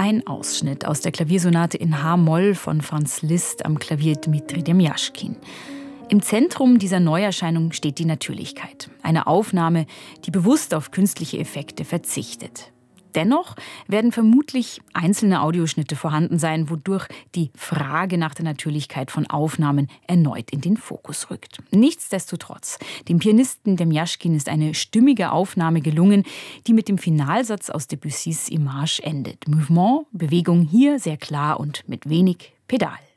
Ein Ausschnitt aus der Klaviersonate in H-Moll von Franz Liszt am Klavier Dmitri Demjaschkin. Im Zentrum dieser Neuerscheinung steht die Natürlichkeit. Eine Aufnahme, die bewusst auf künstliche Effekte verzichtet. Dennoch werden vermutlich einzelne Audioschnitte vorhanden sein, wodurch die Frage nach der Natürlichkeit von Aufnahmen erneut in den Fokus rückt. Nichtsdestotrotz, dem Pianisten Demjaschkin ist eine stimmige Aufnahme gelungen, die mit dem Finalsatz aus Debussys Image endet. Mouvement, Bewegung hier sehr klar und mit wenig Pedal.